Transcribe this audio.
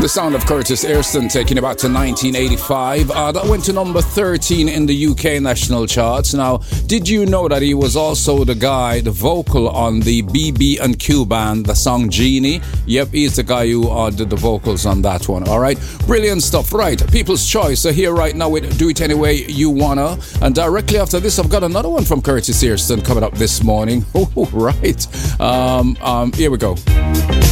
the sound of Curtis Airston, taking it back to 1985. That went to number 13 in the UK national charts. Now, did you know that he was also the guy, the vocal on the BB&Q band, the song Genie? Yep, he's the guy who did the vocals on that one. All right, brilliant stuff. Right, People's Choice are here right now with Do It Any Way You Wanna. And directly after this, I've got another one from Curtis Airston coming up this morning. Oh, right. Here we go.